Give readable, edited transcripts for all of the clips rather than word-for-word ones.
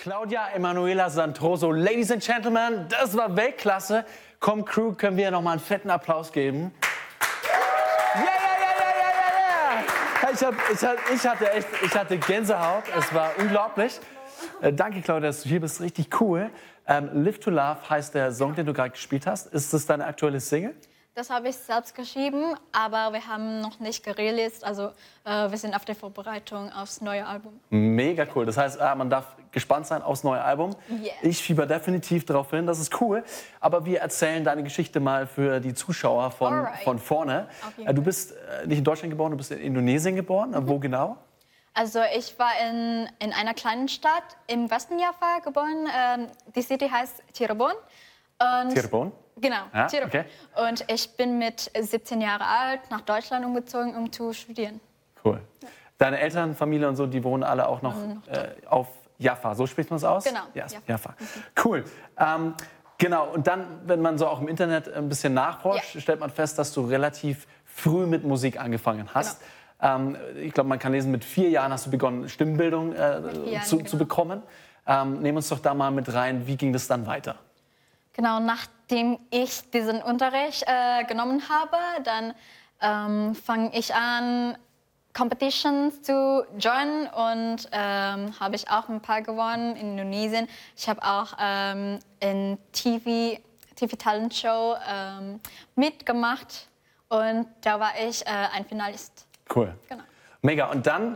Claudia Emanuela Santroso, Ladies and Gentlemen, das war Weltklasse. Komm, Crew, können wir noch mal einen fetten Applaus geben? Ja, ja, ja, ja, ja, ja. Ich hatte Gänsehaut, es war unglaublich. Danke, Claudia, dass du hier bist, richtig cool. Live to Love heißt der Song, den du gerade gespielt hast. Ist das deine aktuelle Single? Das habe ich selbst geschrieben, aber wir haben noch nicht gereleased. Also wir sind auf der Vorbereitung aufs neue Album. Mega cool. Das heißt, man darf gespannt sein aufs neue Album. Yes. Ich fieber definitiv darauf hin, das ist cool. Aber wir erzählen deine Geschichte mal für die Zuschauer von vorne. Du bist nicht in Deutschland geboren, du bist in Indonesien geboren. Wo genau? Also ich war in einer kleinen Stadt im Westen Java geboren. Die City heißt Cirebon. Cirebon? Genau, Ja, Cirebon. okay. Und ich bin mit 17 Jahren alt nach Deutschland umgezogen, um zu studieren. Cool. Deine Eltern, Familie und so, die wohnen alle auch noch auf Jaffa. So spricht man es aus? Genau. Yes, Jaffa. Cool. Genau, und dann, wenn man so auch im Internet ein bisschen nachforscht, stellt man fest, dass du relativ früh mit Musik angefangen hast. Genau. Ich glaube, man kann lesen, mit 4 Jahren hast du begonnen, Stimmbildung zu bekommen. Nehmen uns doch da mal mit rein, wie ging das dann weiter? Genau, nachdem ich diesen Unterricht genommen habe, dann fange ich an, Competitions zu joinen und habe ich auch ein paar gewonnen in Indonesien. Ich habe auch in TV Talent Show mitgemacht und da war ich ein Finalist. Cool. Genau. Mega. Und dann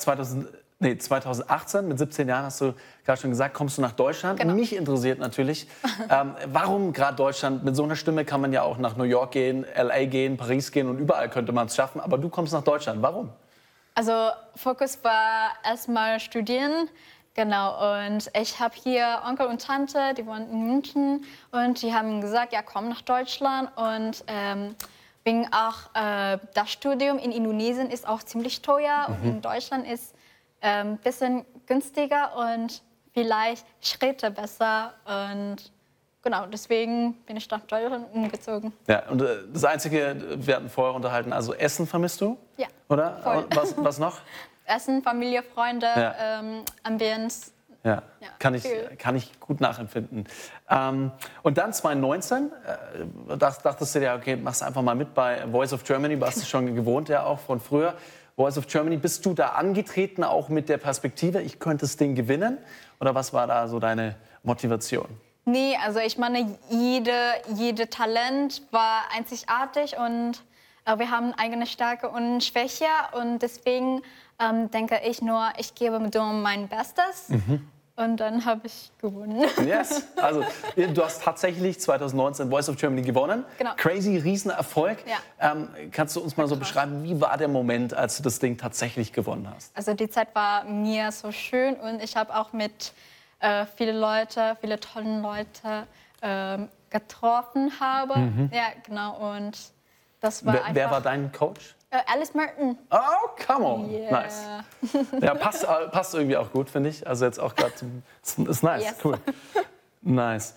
2018, mit 17 Jahren, hast du gerade schon gesagt, kommst du nach Deutschland. Genau. Mich interessiert natürlich, warum gerade Deutschland? Mit so einer Stimme kann man ja auch nach New York gehen, LA gehen, Paris gehen und überall könnte man es schaffen. Aber du kommst nach Deutschland. Warum? Also Fokus war erstmal studieren. Genau, und ich habe hier Onkel und Tante, die wohnen in München und die haben gesagt, ja komm nach Deutschland und wegen auch das Studium in Indonesien ist auch ziemlich teuer und in Deutschland ist ein bisschen günstiger und vielleicht Schritte besser und genau, deswegen bin ich nach Deutschland umgezogen. Ja, und das Einzige, wir hatten vorher unterhalten, also Essen vermisst du? Ja, oder? voll. Was noch? Essen, Familie, Freunde, Ambience. Ja, kann ich gut nachempfinden. Und dann 2019, dachtest du dir, okay, machst einfach mal mit bei Voice of Germany, warst du schon gewohnt ja auch von früher. Voice of Germany, bist du da angetreten, auch mit der Perspektive, ich könnte das Ding gewinnen? Oder was war da so deine Motivation? Nee, also ich meine, jede Talent war einzigartig und wir haben eigene Stärke und Schwäche und deswegen denke ich nur, ich gebe nur mein Bestes und dann habe ich gewonnen. Yes, also du hast tatsächlich 2019 Voice of Germany gewonnen. Genau. Crazy, Riesenerfolg. Ja. Kannst du uns mal so beschreiben, wie war der Moment, als du das Ding tatsächlich gewonnen hast? Also die Zeit war mir so schön und ich habe auch mit viele tolle Leute getroffen habe. Ja, genau. Und das war einfach... Wer war dein Coach? Alice Merton. Oh, come on. Yeah. Nice. Ja, passt irgendwie auch gut, finde ich. Also jetzt auch gerade ist nice, Yes. cool. Nice.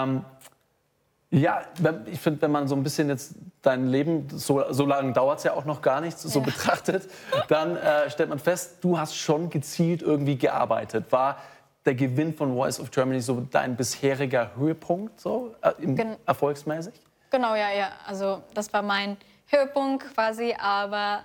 Ja, ich finde, wenn man so ein bisschen jetzt dein Leben, so lange dauert es ja auch noch gar nicht, so betrachtet, dann stellt man fest, du hast schon gezielt irgendwie gearbeitet. War der Gewinn von Voice of Germany so dein bisheriger Höhepunkt, so erfolgsmäßig? Genau, ja. Also das war mein Höhepunkt quasi, aber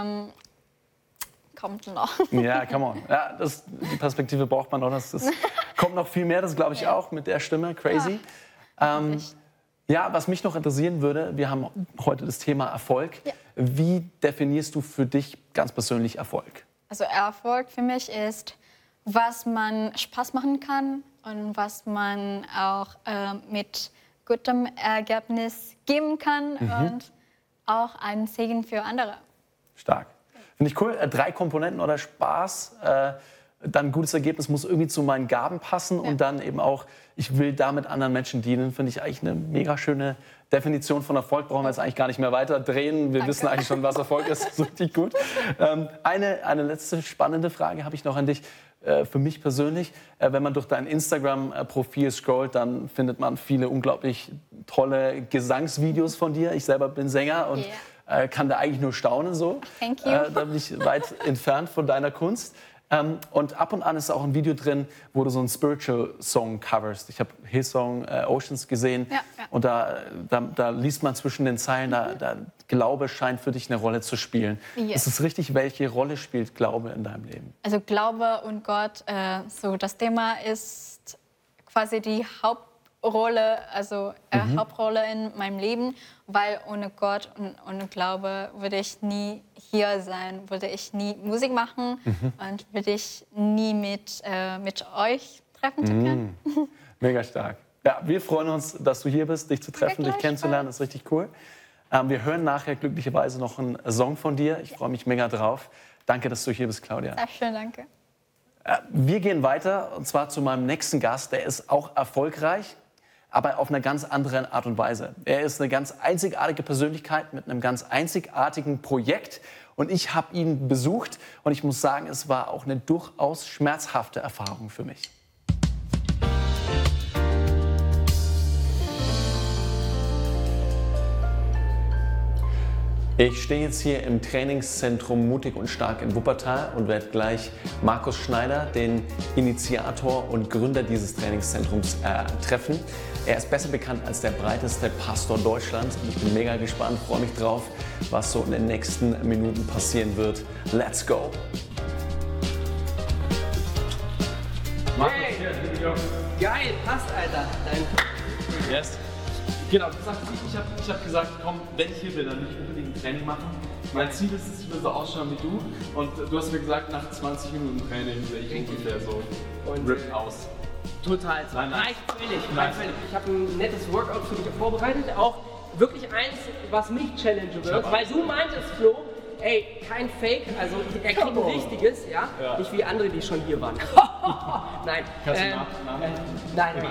kommt noch. Ja, come on. Ja, die Perspektive braucht man noch. Das kommt noch viel mehr, das glaube ich auch mit der Stimme. Crazy. Ja, was mich noch interessieren würde, wir haben heute das Thema Erfolg. Ja. Wie definierst du für dich ganz persönlich Erfolg? Also Erfolg für mich ist, was man Spaß machen kann und was man auch mit gutem Ergebnis geben kann und auch ein Segen für andere. Stark. Finde ich cool. 3 Komponenten oder Spaß, dann ein gutes Ergebnis muss irgendwie zu meinen Gaben passen und dann eben auch, ich will damit anderen Menschen dienen, finde ich eigentlich eine mega schöne Definition von Erfolg. Brauchen wir jetzt eigentlich gar nicht mehr weiter drehen. Wir wissen eigentlich schon, was Erfolg ist. Das ist richtig gut. Eine letzte spannende Frage habe ich noch an dich. Für mich persönlich, wenn man durch dein Instagram-Profil scrollt, dann findet man viele unglaublich tolle Gesangsvideos von dir. Ich selber bin Sänger und kann da eigentlich nur staunen so. Thank you. Da bin ich weit entfernt von deiner Kunst. Und ab und an ist auch ein Video drin, wo du so einen Spiritual-Song coverst. Ich habe Hillsong Oceans gesehen und da liest man zwischen den Zeilen, da Glaube scheint für dich eine Rolle zu spielen. Yes. Ist es richtig, welche Rolle spielt Glaube in deinem Leben? Also Glaube und Gott, so das Thema ist quasi die Hauptrolle, Hauptrolle in meinem Leben, weil ohne Gott und ohne Glaube würde ich nie hier sein, würde ich nie Musik machen und würde ich nie mit euch treffen können. Mega stark. Ja, wir freuen uns, dass du hier bist, dich zu treffen, dich kennenzulernen, das ist richtig cool. Wir hören nachher glücklicherweise noch einen Song von dir. Ich freue mich mega drauf. Danke, dass du hier bist, Claudia. Sehr schön, danke. Wir gehen weiter, und zwar zu meinem nächsten Gast. Der ist auch erfolgreich, aber auf einer ganz anderen Art und Weise. Er ist eine ganz einzigartige Persönlichkeit mit einem ganz einzigartigen Projekt. Und ich habe ihn besucht und ich muss sagen, es war auch eine durchaus schmerzhafte Erfahrung für mich. Ich stehe jetzt hier im Trainingszentrum Mutig und Stark in Wuppertal und werde gleich Markus Schneider, den Initiator und Gründer dieses Trainingszentrums, treffen. Er ist besser bekannt als der breiteste Pastor Deutschlands. Ich bin mega gespannt, freue mich drauf, was so in den nächsten Minuten passieren wird. Let's go! Markus, hey. Geil, passt, Alter. Yes. Genau, du sagst, ich hab gesagt, komm, wenn ich hier bin, dann will ich unbedingt ein Training machen. Mein Ziel ist es, ich will so ausschauen wie du. Und du hast mir gesagt, nach 20 Minuten Training sehe ich ungefähr so ripped aus. Total. Nein. Reicht völlig. Ich habe ein nettes Workout für dich vorbereitet. Auch wirklich eins, was mich challengen wird. Weil du meintest, Flo, ey, kein Fake, also er kriegt ein richtiges, ja? Nicht wie andere, die schon hier waren. Nein. Kannst du Nein.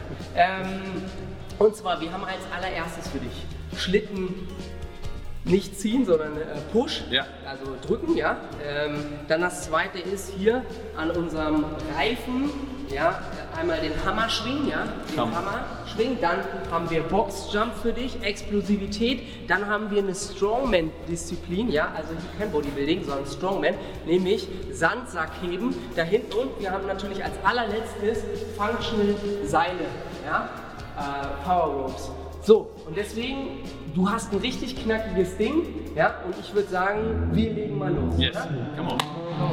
Und zwar, wir haben als allererstes für dich Schlitten nicht ziehen, sondern Push, also drücken, ja. Dann das zweite ist hier an unserem Reifen, ja, einmal den Hammer schwingen, ja, Hammer schwingen. Dann haben wir Boxjump für dich, Explosivität. Dann haben wir eine Strongman-Disziplin, ja, also hier kein Bodybuilding, sondern Strongman, nämlich Sandsack heben da hinten. Und wir haben natürlich als allerletztes Functional Seile, ja. Power Ropes. So, und deswegen, du hast ein richtig knackiges Ding, ja, und ich würde sagen, wir legen mal los. Yes, oder? come on.